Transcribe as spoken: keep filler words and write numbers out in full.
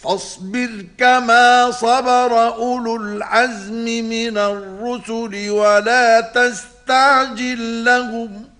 فاصبر كما صبر أولو العزم من الرسل ولا تستعجل لهم